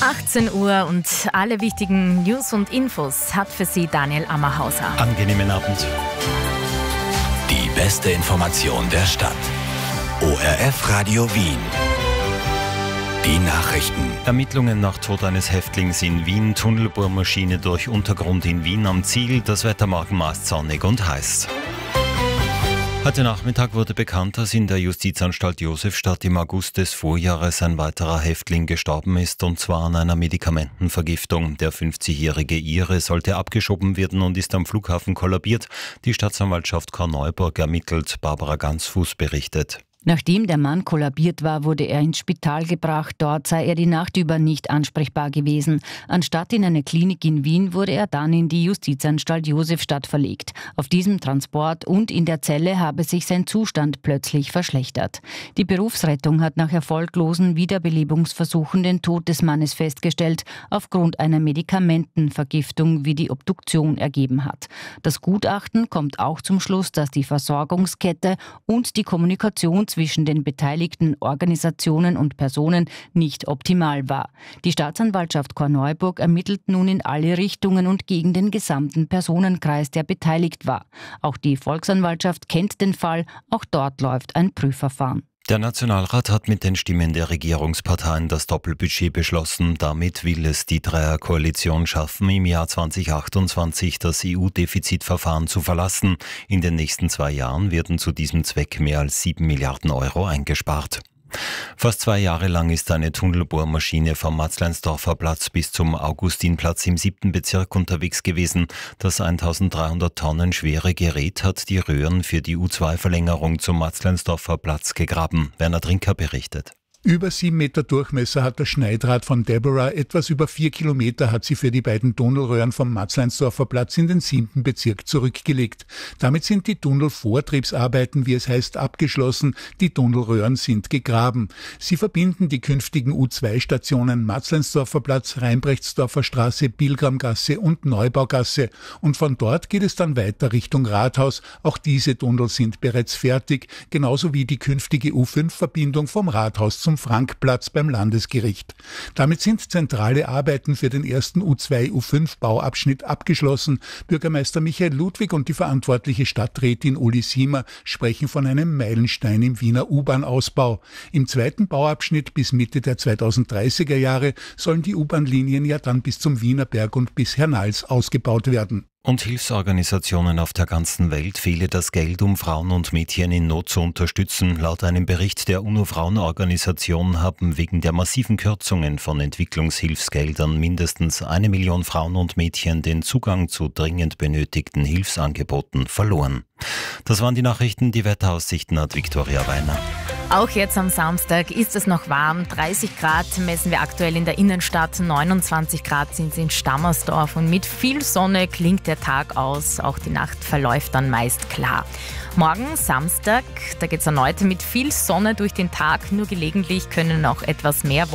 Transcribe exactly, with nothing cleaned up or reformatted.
achtzehn Uhr und alle wichtigen News und Infos hat für Sie Daniel Ammerhauser. Angenehmen Abend. Die beste Information der Stadt. O R F Radio Wien. Die Nachrichten. Ermittlungen nach Tod eines Häftlings in Wien, Tunnelbohrmaschine durch Untergrund in Wien am Ziel, das Wetter morgen meist sonnig und heiß. Heute Nachmittag wurde bekannt, dass in der Justizanstalt Josefstadt im August des Vorjahres ein weiterer Häftling gestorben ist, und zwar an einer Medikamentenvergiftung. Der fünfzigjährige Ire sollte abgeschoben werden und ist am Flughafen kollabiert. Die Staatsanwaltschaft Korneuburg ermittelt. Barbara Gansfuß berichtet. Nachdem der Mann kollabiert war, wurde er ins Spital gebracht. Dort sei er die Nacht über nicht ansprechbar gewesen. Anstatt in eine Klinik in Wien wurde er dann in die Justizanstalt Josefstadt verlegt. Auf diesem Transport und in der Zelle habe sich sein Zustand plötzlich verschlechtert. Die Berufsrettung hat nach erfolglosen Wiederbelebungsversuchen den Tod des Mannes festgestellt, aufgrund einer Medikamentenvergiftung, wie die Obduktion ergeben hat. Das Gutachten kommt auch zum Schluss, dass die Versorgungskette und die Kommunikation zwischen den beteiligten Organisationen und Personen nicht optimal war. Die Staatsanwaltschaft Korneuburg ermittelt nun in alle Richtungen und gegen den gesamten Personenkreis, der beteiligt war. Auch die Volksanwaltschaft kennt den Fall, auch dort läuft ein Prüfverfahren. Der Nationalrat hat mit den Stimmen der Regierungsparteien das Doppelbudget beschlossen. Damit will es die Dreierkoalition schaffen, im Jahr zweitausendachtundzwanzig das E U-Defizitverfahren zu verlassen. In den nächsten zwei Jahren werden zu diesem Zweck mehr als sieben Milliarden Euro eingespart. Fast zwei Jahre lang ist eine Tunnelbohrmaschine vom Matzleinsdorfer Platz bis zum Augustinplatz im siebten Bezirk unterwegs gewesen. Das eintausenddreihundert Tonnen schwere Gerät hat die Röhren für die U zwei Verlängerung zum Matzleinsdorfer Platz gegraben. Werner Trinker berichtet. Über sieben Meter Durchmesser hat das Schneidrad von Deborah, etwas über vier Kilometer hat sie für die beiden Tunnelröhren vom Matzleinsdorfer Platz in den siebten Bezirk zurückgelegt. Damit sind die Tunnelvortriebsarbeiten, wie es heißt, abgeschlossen. Die Tunnelröhren sind gegraben. Sie verbinden die künftigen U zwei Stationen Matzleinsdorfer Platz, Reinbrechtsdorfer Straße, Pilgramgasse und Neubaugasse. Und von dort geht es dann weiter Richtung Rathaus. Auch diese Tunnel sind bereits fertig, genauso wie die künftige U fünf Verbindung vom Rathaus zum Frankplatz beim Landesgericht. Damit sind zentrale Arbeiten für den ersten U zwei U fünf Bauabschnitt abgeschlossen. Bürgermeister Michael Ludwig und die verantwortliche Stadträtin Uli Siemer sprechen von einem Meilenstein im Wiener U-Bahn-Ausbau. Im zweiten Bauabschnitt bis Mitte der zweitausenddreißiger Jahre sollen die U-Bahn-Linien ja dann bis zum Wienerberg und bis Hernals ausgebaut werden. Und Hilfsorganisationen auf der ganzen Welt fehle das Geld, um Frauen und Mädchen in Not zu unterstützen. Laut einem Bericht der UNO-Frauenorganisation haben wegen der massiven Kürzungen von Entwicklungshilfsgeldern mindestens eine Million Frauen und Mädchen den Zugang zu dringend benötigten Hilfsangeboten verloren. Das waren die Nachrichten. Die Wetteraussichten hat Viktoria Weiner. Auch jetzt am Samstag ist es noch warm. dreißig Grad messen wir aktuell in der Innenstadt, neunundzwanzig Grad sind es in Stammersdorf und mit viel Sonne klingt der Tag aus. Auch die Nacht verläuft dann meist klar. Morgen Samstag, da geht es erneut mit viel Sonne durch den Tag. Nur gelegentlich können auch etwas mehr